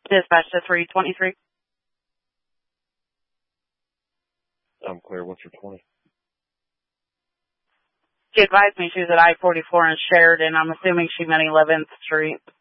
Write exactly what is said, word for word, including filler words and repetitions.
Dispatch to three twenty-three. I'm clear. What's your twenty? She advised me she was at I forty-four in Sheridan. I'm assuming she meant eleventh Street.